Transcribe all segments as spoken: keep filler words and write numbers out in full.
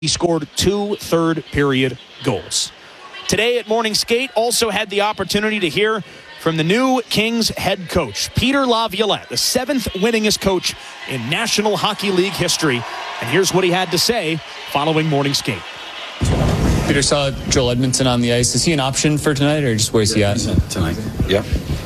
He scored two third-period goals. Today at Morning Skate, also had the opportunity to hear from the new Kings head coach, Peter Laviolette, the seventh winningest coach in National Hockey League history. And here's what he had to say following Morning Skate. Peter, saw Joel Edmondson on the ice. Is he an option for tonight, or just where's he at? Tonight, yep.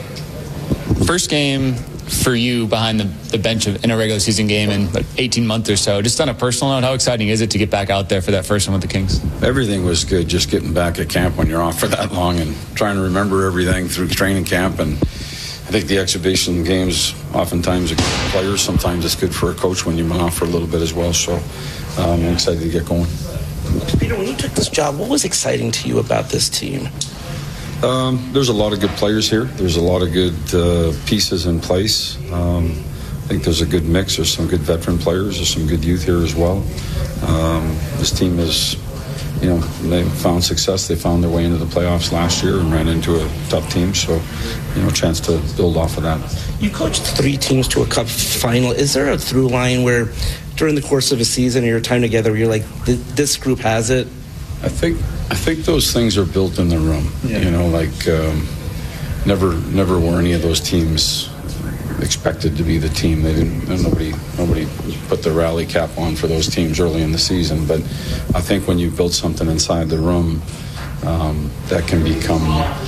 First game for you behind the, the bench of, in a regular season game in about eighteen months or so. Just on a personal note, how exciting is it to get back out there for that first one with the Kings? Everything was good, just getting back at camp when you're off for that long and trying to remember everything through training camp. And I think the exhibition games oftentimes are good for players. Sometimes it's good for a coach when you've been off for a little bit as well. So um, I'm excited to get going. Peter, when you took this job, what was exciting to you about this team? Um, there's a lot of good players here. There's a lot of good uh, pieces in place. Um, I think there's a good mix. There's some good veteran players. There's some good youth here as well. Um, this team is, you know, they found success. They found their way into the playoffs last year and ran into a tough team. So, you know, a chance to build off of that. You coached three teams to a cup final. Is there a through line where during the course of a season or your time together where you're like, this group has it? I think I think those things are built in the room. Yeah. You know, like um, never never were any of those teams expected to be the team. They didn't. Nobody nobody put the rally cap on for those teams early in the season. But I think when you build something inside the room, um, that can become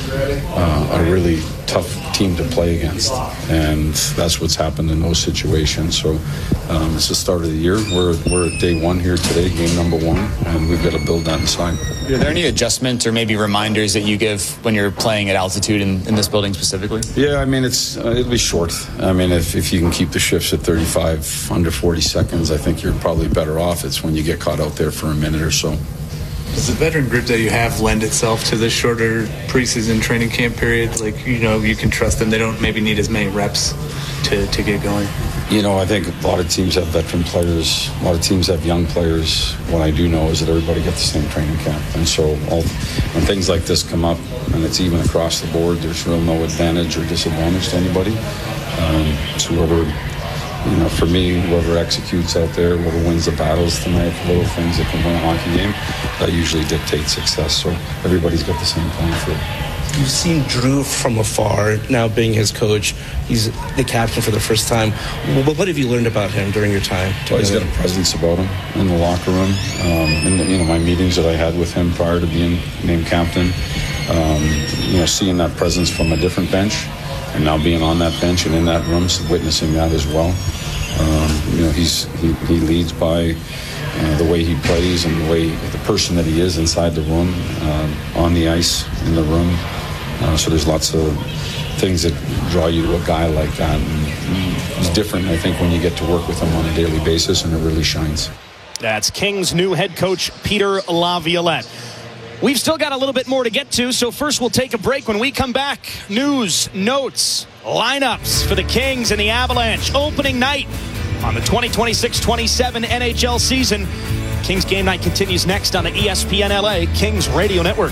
uh, a really tough team to play against, and that's what's happened in those situations. So um, it's the start of the year. We're we're at day one here today, game number one, and we've got to build that inside. Are there any adjustments or maybe reminders that you give when you're playing at altitude in, in this building specifically? Yeah, I mean, it's uh, it'll be short. I mean, if, if you can keep the shifts at thirty-five, under forty seconds, I think you're probably better off. It's when you get caught out there for a minute or so. Does the veteran group that you have lend itself to this shorter preseason training camp period? Like, you know, you can trust them. They don't maybe need as many reps to, to get going. You know, I think a lot of teams have veteran players. A lot of teams have young players. What I do know is that everybody gets the same training camp. And so all, when things like this come up and it's even across the board, there's real no advantage or disadvantage to anybody. Um, so whoever, you know, for me, whoever executes out there, whoever wins the battles tonight, little things that can win a hockey game, that usually dictates success. So everybody's got the same playing field. You've seen Drew from afar, now being his coach. He's the captain for the first time. What have you learned about him during your time? Well, he's got a presence about him in the locker room. Um, in the, you know, my meetings that I had with him prior to being named captain, um, you know, seeing that presence from a different bench, and now being on that bench and in that room, witnessing that as well. Um, you know, he's he, he leads by uh, the way he plays and the way the person that he is inside the room, uh, on the ice, in the room. Uh, so there's lots of things that draw you to a guy like that. And it's different, I think, when you get to work with him on a daily basis, and it really shines. That's Kings' new head coach, Peter Laviolette. We've still got a little bit more to get to, so first we'll take a break. When we come back, news, notes, lineups for the Kings and the Avalanche. Opening night on the twenty twenty-six twenty-seven N H L season. Kings Game Night continues next on the E S P N L A Kings Radio Network.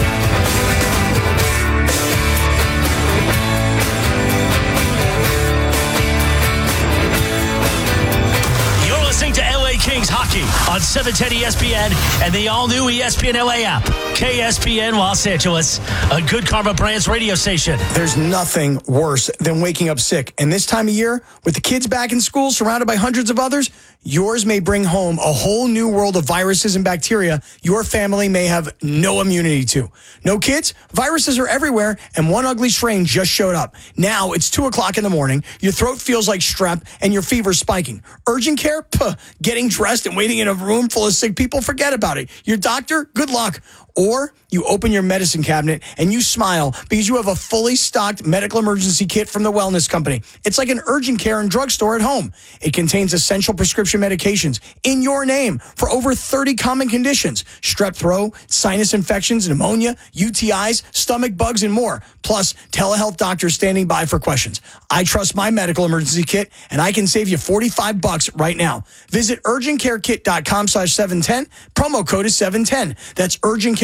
Kings hockey on seven ten E S P N and the all-new E S P N L A app. K S P N Los Angeles, a Good Karma Brands radio station. There's nothing worse than waking up sick. And this time of year, with the kids back in school, surrounded by hundreds of others, yours may bring home a whole new world of viruses and bacteria your family may have no immunity to. No kids? Viruses are everywhere, and one ugly strain just showed up. Now it's two o'clock in the morning, your throat feels like strep, and your fever's spiking. Urgent care? Puh. Getting dressed and waiting in a room full of sick people? Forget about it. Your doctor? Good luck. Or you open your medicine cabinet and you smile because you have a fully stocked medical emergency kit from the Wellness Company. It's like an urgent care and drugstore at home. It contains essential prescription medications in your name for over thirty common conditions: strep throat, sinus infections, pneumonia, U T Is, stomach bugs, and more. Plus, telehealth doctors standing by for questions. I trust my medical emergency kit, and I can save you forty-five bucks right now. Visit urgentcarekit.com slash 710. Promo code is seven ten. That's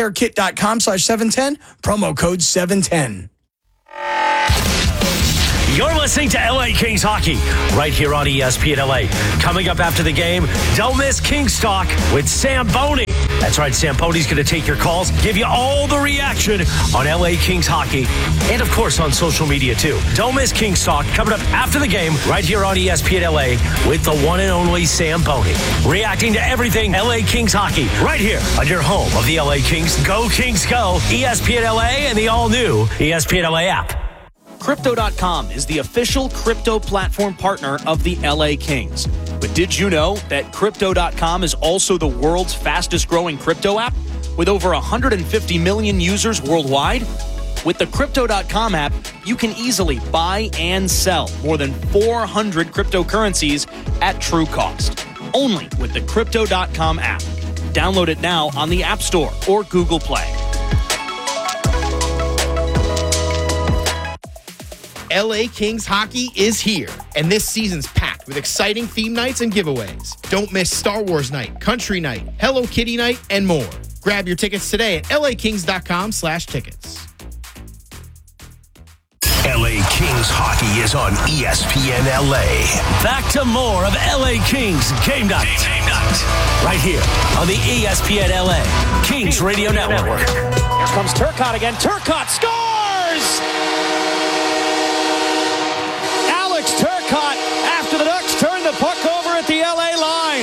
urgentcarekit.com slash 710. Promo code seven ten. You're listening to L A Kings Hockey right here on E S P N L A. Coming up after the game, don't miss Kings Talk with Sam Boney. That's right, Sam Boney's going to take your calls, give you all the reaction on L A Kings Hockey, and of course on social media too. Don't miss Kings Talk coming up after the game right here on E S P N L A with the one and only Sam Boney. Reacting to everything L A Kings Hockey right here on your home of the L A Kings. Go Kings Go, E S P N L A and the all-new E S P N L A app. Crypto dot com is the official crypto platform partner of the L A Kings. But did you know that Crypto dot com is also the world's fastest growing crypto app with over one hundred fifty million users worldwide? With the Crypto dot com app, you can easily buy and sell more than four hundred cryptocurrencies at true cost. Only with the Crypto dot com app. Download it now on the App Store or Google Play. L A Kings Hockey is here, and this season's packed with exciting theme nights and giveaways. Don't miss Star Wars Night, Country Night, Hello Kitty Night, and more. Grab your tickets today at L A Kings dot com slash tickets. L A Kings Hockey is on E S P N L A. Back to more of L A Kings Game Night. Game Night. Right here on the E S P N L A Kings Radio Network. Here comes Turcotte again. Turcotte scores! Alex Turcotte, after the Ducks turn the puck over at the L A line.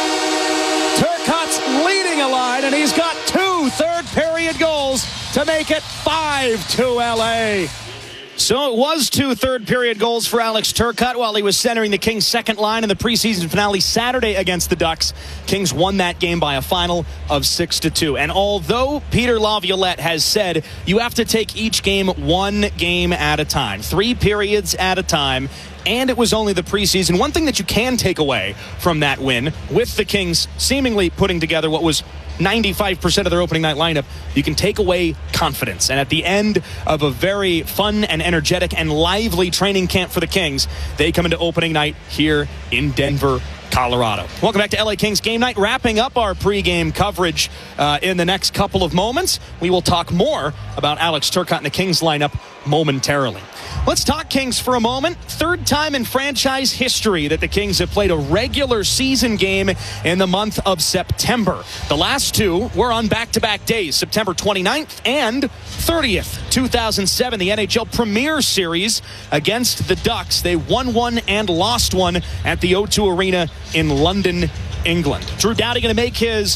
Turcotte's leading a line, and he's got two third-period goals to make it five to L A. So it was two third-period goals for Alex Turcotte while he was centering the Kings' second line in the preseason finale Saturday against the Ducks. Kings won that game by a final of six to two. And although Peter Laviolette has said you have to take each game one game at a time, three periods at a time, and it was only the preseason, one thing that you can take away from that win, with the Kings seemingly putting together what was ninety-five percent of their opening night lineup, you can take away confidence. And at the end of a very fun and energetic and lively training camp for the Kings, they come into opening night here in Denver, Colorado. Welcome back to L A Kings Game Night. Wrapping up our pregame coverage uh, in the next couple of moments. We will talk more about Alex Turcotte and the Kings lineup momentarily. Let's talk Kings for a moment. Third time in franchise history that the Kings have played a regular season game in the month of September. The last two were on back-to-back days, September twenty-ninth and thirtieth, two thousand seven, the N H L Premier Series against the Ducks. They won one and lost one at the O two Arena in London, England. Drew Doughty going to make his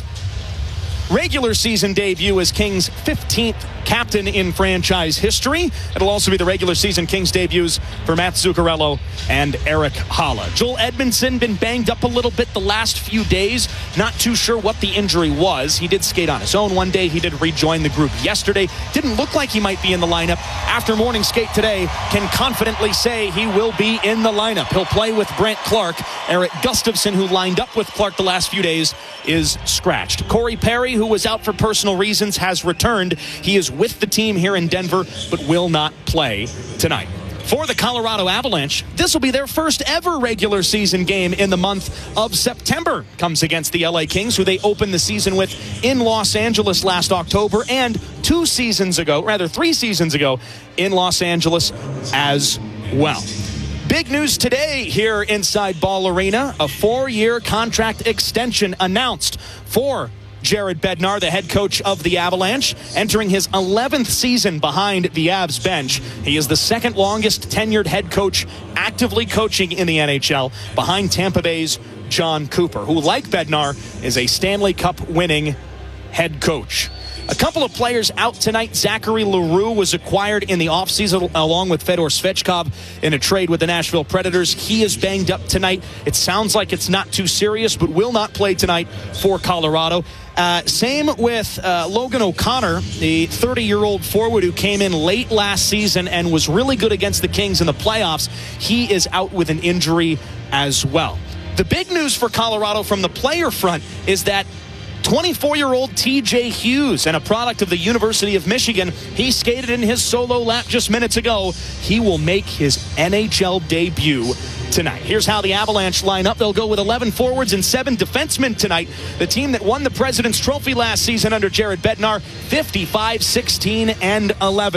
regular season debut as Kings' fifteenth captain in franchise history. It'll also be the regular season Kings debuts for Matt Zuccarello and Eric Haula. Joel Edmondson been banged up a little bit the last few days. Not too sure what the injury was. He did skate on his own one day. He did rejoin the group yesterday. Didn't look like he might be in the lineup. After morning skate today, can confidently say he will be in the lineup. He'll play with Brent Clark. Eric Gustafson, who lined up with Clark the last few days, is scratched. Corey Perry, who was out for personal reasons, has returned. He is with the team here in Denver, but will not play tonight. For the Colorado Avalanche, this will be their first ever regular season game in the month of September. Comes against the L A Kings, who they opened the season with in Los Angeles last October, and two seasons ago, rather three seasons ago, in Los Angeles as well. Big news today here inside Ball Arena. A four-year contract extension announced for Jared Bednar, the head coach of the Avalanche, entering his eleventh season behind the Avs bench. He is the second longest tenured head coach actively coaching in the N H L, behind Tampa Bay's John Cooper, who, like Bednar, is a Stanley Cup winning head coach. A couple of players out tonight. Zachary Leroux was acquired in the offseason along with Fedor Svechkov in a trade with the Nashville Predators. He is banged up tonight. It sounds like it's not too serious, but will not play tonight for Colorado. Uh, same with uh, Logan O'Connor, the thirty-year-old forward who came in late last season and was really good against the Kings in the playoffs. He is out with an injury as well. The big news for Colorado from the player front is that twenty-four-year-old T J Hughes, and a product of the University of Michigan, he skated in his solo lap just minutes ago. He will make his N H L debut tonight. Here's how the Avalanche line up. They'll go with eleven forwards and seven defensemen tonight. The team that won the President's Trophy last season under Jared Bednar, fifty-five, sixteen, and eleven.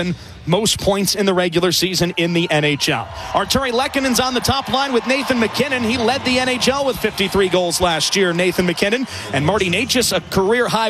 most points in the regular season in the N H L. Arturi Lekkonen's on the top line with Nathan MacKinnon. He led the N H L with fifty-three goals last year. Nathan MacKinnon and Marty Necas, a career high